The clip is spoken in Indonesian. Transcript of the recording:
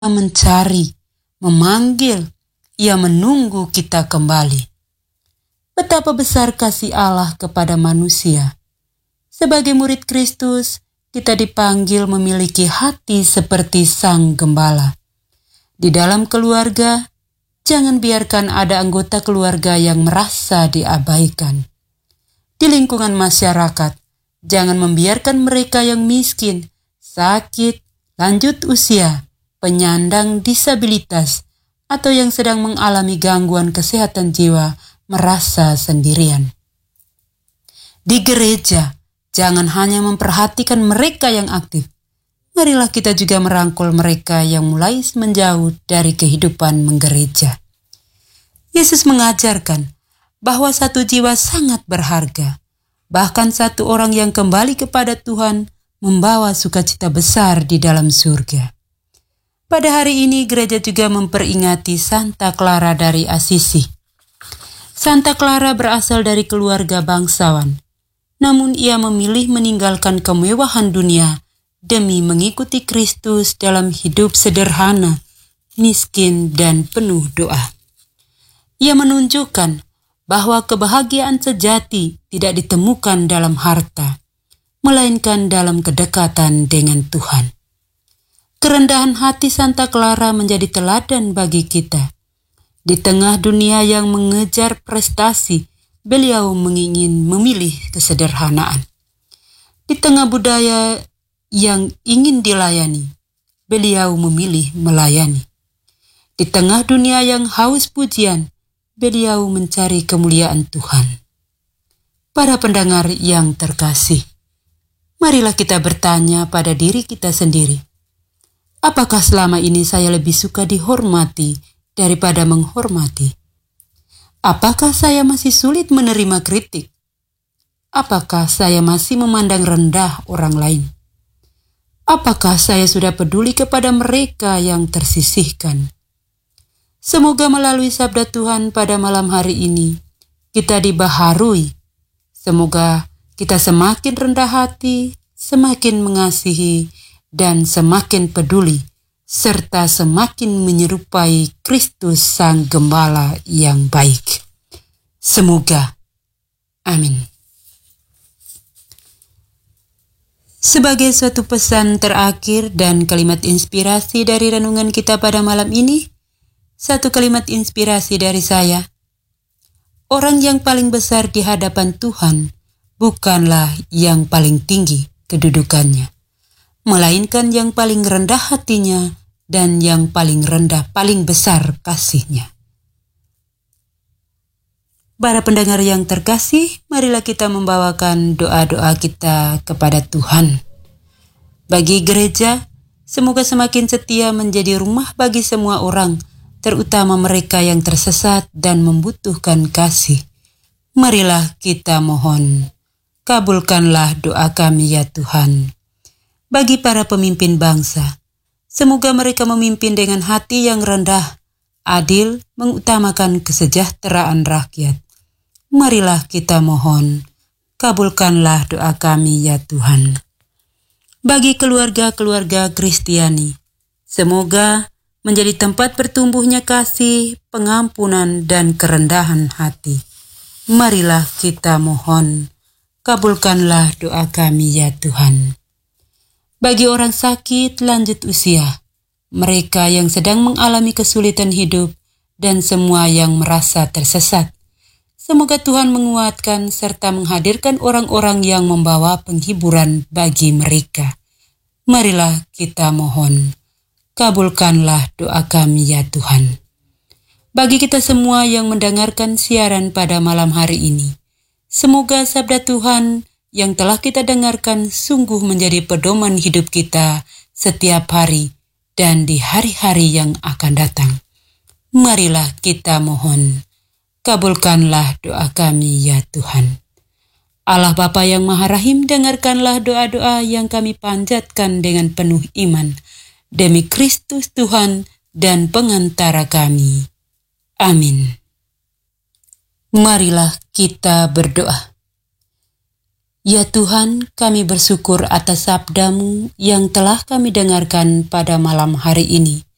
mencari, memanggil, Ia menunggu kita kembali. Betapa besar kasih Allah kepada manusia. Sebagai murid Kristus, kita dipanggil memiliki hati seperti Sang Gembala. Di dalam keluarga, jangan biarkan ada anggota keluarga yang merasa diabaikan. Di lingkungan masyarakat, jangan membiarkan mereka yang miskin, sakit, lanjut usia, penyandang disabilitas, atau yang sedang mengalami gangguan kesehatan jiwa merasa sendirian. Di gereja, jangan hanya memperhatikan mereka yang aktif. Marilah kita juga merangkul mereka yang mulai menjauh dari kehidupan menggereja. Yesus mengajarkan bahwa satu jiwa sangat berharga. Bahkan satu orang yang kembali kepada Tuhan membawa sukacita besar di dalam surga. Pada hari ini gereja juga memperingati Santa Clara dari Assisi. Santa Clara berasal dari keluarga bangsawan, namun ia memilih meninggalkan kemewahan dunia demi mengikuti Kristus dalam hidup sederhana, miskin, dan penuh doa. Ia menunjukkan bahwa kebahagiaan sejati tidak ditemukan dalam harta, melainkan dalam kedekatan dengan Tuhan. Kerendahan hati Santa Clara menjadi teladan bagi kita. Di tengah dunia yang mengejar prestasi, beliau memilih kesederhanaan. Di tengah budaya yang ingin dilayani, beliau memilih melayani. Di tengah dunia yang haus pujian, beliau mencari kemuliaan Tuhan. Para pendengar yang terkasih, marilah kita bertanya pada diri kita sendiri. Apakah selama ini saya lebih suka dihormati daripada menghormati? Apakah saya masih sulit menerima kritik? Apakah saya masih memandang rendah orang lain? Apakah saya sudah peduli kepada mereka yang tersisihkan? Semoga melalui sabda Tuhan pada malam hari ini, kita dibaharui. Semoga kita semakin rendah hati, semakin mengasihi, dan semakin peduli, serta semakin menyerupai Kristus Sang Gembala yang baik. Semoga. Amin. Sebagai suatu pesan terakhir dan kalimat inspirasi dari renungan kita pada malam ini, satu kalimat inspirasi dari saya. Orang yang paling besar di hadapan Tuhan bukanlah yang paling tinggi kedudukannya, melainkan yang paling rendah hatinya dan yang paling rendah, paling besar kasihnya. Para pendengar yang terkasih, marilah kita membawakan doa-doa kita kepada Tuhan. Bagi gereja, semoga semakin setia menjadi rumah bagi semua orang, terutama mereka yang tersesat dan membutuhkan kasih. Marilah kita mohon, kabulkanlah doa kami ya Tuhan. Bagi para pemimpin bangsa, semoga mereka memimpin dengan hati yang rendah, adil, mengutamakan kesejahteraan rakyat. Marilah kita mohon, kabulkanlah doa kami ya Tuhan. Bagi keluarga-keluarga Kristiani, semoga menjadi tempat bertumbuhnya kasih, pengampunan, dan kerendahan hati. Marilah kita mohon, kabulkanlah doa kami ya Tuhan. Bagi orang sakit lanjut usia, mereka yang sedang mengalami kesulitan hidup, dan semua yang merasa tersesat, semoga Tuhan menguatkan serta menghadirkan orang-orang yang membawa penghiburan bagi mereka. Marilah kita mohon, kabulkanlah doa kami ya Tuhan. Bagi kita semua yang mendengarkan siaran pada malam hari ini, semoga sabda Tuhan yang telah kita dengarkan sungguh menjadi pedoman hidup kita setiap hari dan di hari-hari yang akan datang. Marilah kita mohon, kabulkanlah doa kami ya Tuhan. Allah Bapa yang Maha Rahim, dengarkanlah doa-doa yang kami panjatkan dengan penuh iman, demi Kristus Tuhan dan pengantara kami. Amin. Marilah kita berdoa. Ya Tuhan, kami bersyukur atas sabda-Mu yang telah kami dengarkan pada malam hari ini.